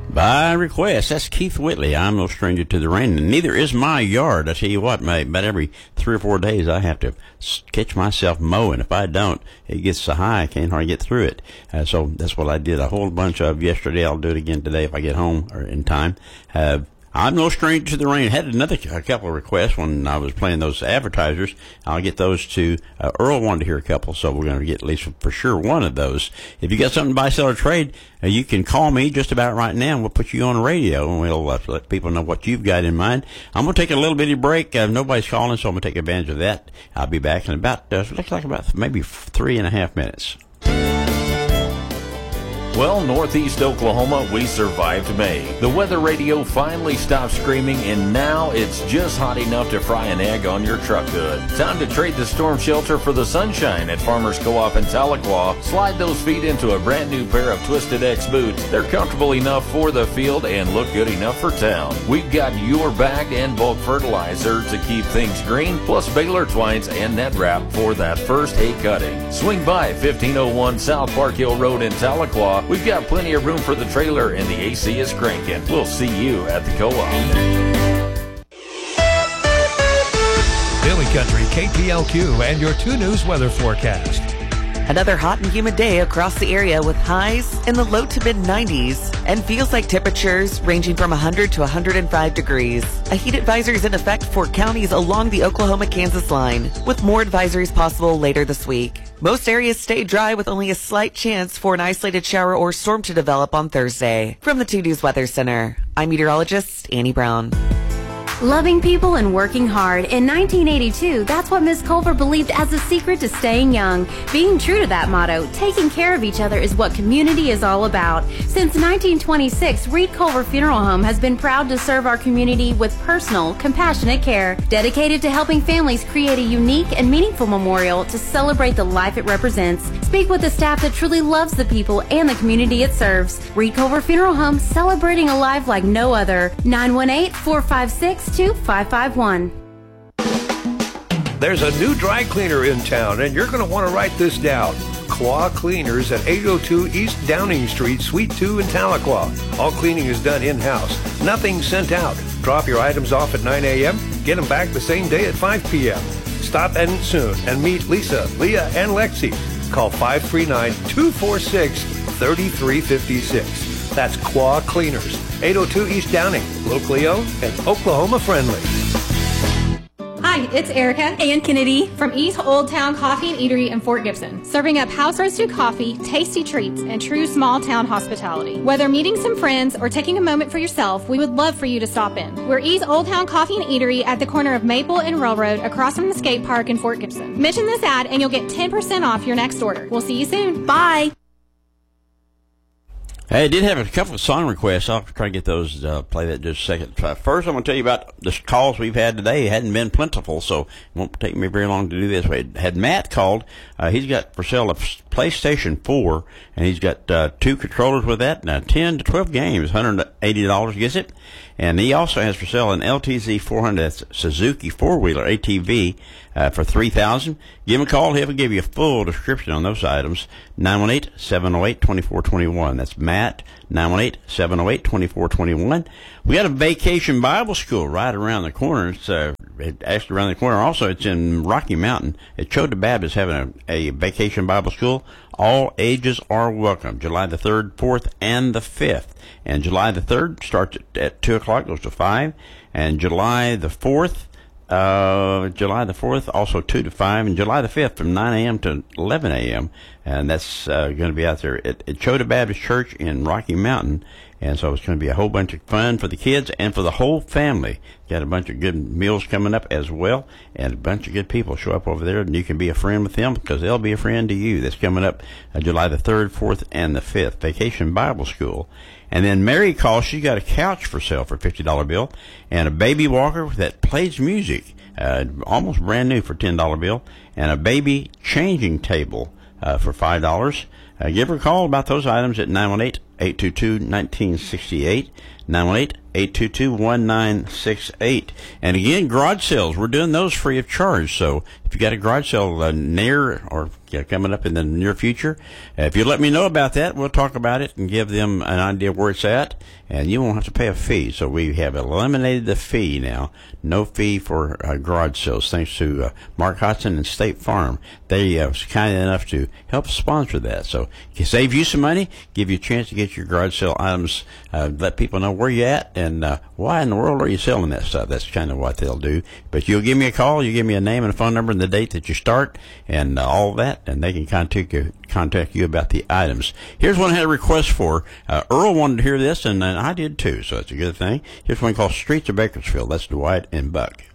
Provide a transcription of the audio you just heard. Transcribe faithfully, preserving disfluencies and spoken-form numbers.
By request, that's Keith Whitley. I'm no stranger to the rain, and neither is my yard. I tell you what, mate, about every three or four days I have to catch myself mowing. If I don't, it gets so high I can't hardly get through it. Uh, so that's what I did a whole bunch of yesterday. I'll do it again today if I get home or in time. Uh, I'm no stranger to the rain. Had another a couple of requests when I was playing those advertisers. I'll get those to uh, Earl wanted to hear a couple, so we're going to get at least for sure one of those. If you got something to buy, sell, or trade, uh, you can call me just about right now, and we'll put you on the radio, and we'll uh, let people know what you've got in mind. I'm going to take a little bitty break. Uh, nobody's calling, so I'm going to take advantage of that. I'll be back in about, uh, looks like about maybe three and a half minutes. Well, Northeast Oklahoma, we survived May. The weather radio finally stopped screaming, and now it's just hot enough to fry an egg on your truck hood. Time to trade the storm shelter for the sunshine at Farmers Co-op in Tahlequah. Slide those feet into a brand new pair of Twisted X boots. They're comfortable enough for the field and look good enough for town. We've got your bag and bulk fertilizer to keep things green, plus baler twines and net wrap for that first hay cutting. Swing by fifteen oh one South Park Hill Road in Tahlequah. We've got plenty of room for the trailer, and the A C is cranking. We'll see you at the co-op. Billy Country, K P L Q, and your two News weather forecast. Another hot and humid day across the area with highs in the low to mid nineties and feels like temperatures ranging from one hundred to one hundred five degrees. A heat advisory is in effect for counties along the Oklahoma-Kansas line, with more advisories possible later this week. Most areas stay dry with only a slight chance for an isolated shower or storm to develop on Thursday. From the two News Weather Center, I'm meteorologist Annie Brown. Loving people and working hard. In nineteen eighty-two, that's what Miss Culver believed as the secret to staying young. Being true to that motto, taking care of each other is what community is all about. Since nineteen twenty-six, Reed Culver Funeral Home has been proud to serve our community with personal, compassionate care, dedicated to helping families create a unique and meaningful memorial to celebrate the life it represents. Speak with the staff that truly loves the people and the community it serves. Reed Culver Funeral Home, celebrating a life like no other. nine one eight, four five six, two five five one. There's a new dry cleaner in town, and you're going to want to write this down. Claw Cleaners at eight oh two East Downing Street, Suite two in Tahlequah. All cleaning is done in-house. Nothing sent out. Drop your items off at nine a.m., get them back the same day at five p.m. Stop in soon and meet Lisa, Leah, and Lexi. Call five three nine, two four six, three three five six. That's Claw Cleaners, eight oh two East Downing, locally owned and Oklahoma friendly. Hi, it's Erica And Kennedy from East Old Town Coffee and Eatery in Fort Gibson, serving up house-roasted coffee, tasty treats, and true small-town hospitality. Whether meeting some friends or taking a moment for yourself, we would love for you to stop in. We're East Old Town Coffee and Eatery at the corner of Maple and Railroad, across from the skate park in Fort Gibson. Mention this ad and you'll get ten percent off your next order. We'll see you soon. Bye. Hey, I did have a couple of song requests. I'll try to get those, uh, play that just a second. First, I'm going to tell you about the calls we've had today. It hadn't been plentiful, so it won't take me very long to do this. We had Matt called. Uh, he's got for sale a PlayStation four, and he's got uh, two controllers with that, and uh, ten to twelve games, one hundred eighty dollars gets it. And he also has for sale an L T Z four hundred, that's Suzuki four-wheeler A T V, uh, for three thousand dollars. Give him a call. He'll give you a full description on those items. nine one eight, seven oh eight, two four two one. That's Matt, nine one eight, seven oh eight, two four two one. We got a Vacation Bible School right around the corner. It's uh, actually around the corner. Also, it's in Rocky Mountain. At Chota Baptist having a, a Vacation Bible School. All ages are welcome. July the third, fourth, and the fifth. And July the third starts at, at two o'clock, goes to five. And July the fourth, uh, July the fourth, also two to five. And July the fifth from nine a.m. to eleven a.m. And that's uh, going to be out there at, at Chota Baptist Church in Rocky Mountain. And so it's going to be a whole bunch of fun for the kids and for the whole family. Got a bunch of good meals coming up as well, and a bunch of good people show up over there, and you can be a friend with them because they'll be a friend to you. That's coming up uh, July the third, fourth, and the fifth. Vacation Bible School. And then Mary calls. She got a couch for sale for a fifty dollar bill and a baby walker that plays music, uh, almost brand new for a ten dollar bill, and a baby changing table uh, for five dollars. Uh, give her a call about those items at nine one eight, eight two two, one nine six eight, nine one eight, eight two two, one nine six eight. And again, garage sales, we're doing those free of charge. So if you got a garage sale uh, near or uh, coming up in the near future, uh, if you let me know about that, we'll talk about it and give them an idea where it's at, and you won't have to pay a fee. So we have eliminated the fee now. No fee for uh, garage sales, thanks to uh, Mark Hodson and State Farm. They uh, was kind enough to help sponsor that. So it save you some money, give you a chance to get your garage sale items, uh, let people know where you're at and uh, why in the world are you selling that stuff. That's kind of what they'll do. But you'll give me a call, you give me a name and a phone number and the date that you start and uh, all of that, and they can contact you, contact you about the items. Here's one I had a request for. Uh, Earl wanted to hear this, and, and I did too, so that's a good thing. Here's one called Streets of Bakersfield. That's Dwight and Buck.